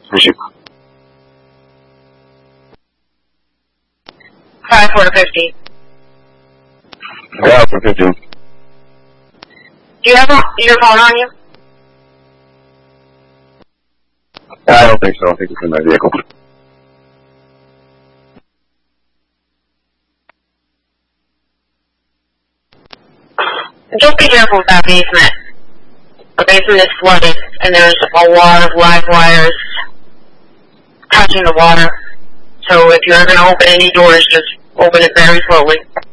Appreciate it. 5450. Yeah, for 15. Do you have your phone on you? I don't think so. I think it's in my vehicle. Just be careful with that basement. The basement is flooded, and there's a lot of live wires touching the water. So if you're going to open any doors, just open it very slowly.